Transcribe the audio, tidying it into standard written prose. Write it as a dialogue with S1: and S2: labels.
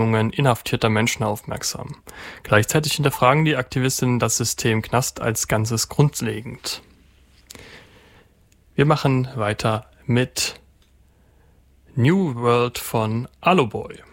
S1: inhaftierter Menschen aufmerksam. Gleichzeitig hinterfragen die Aktivistinnen das System Knast als Ganzes grundlegend. Wir machen weiter mit New World von Aloboy.